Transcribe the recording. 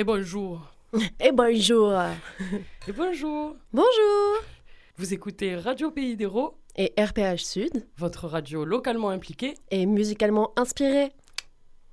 bonjour. Et bonjour. Et bonjour. Bonjour. Vous écoutez Radio Pays d'Hérault Et RPH Sud. Votre radio localement impliquée Et musicalement inspirée.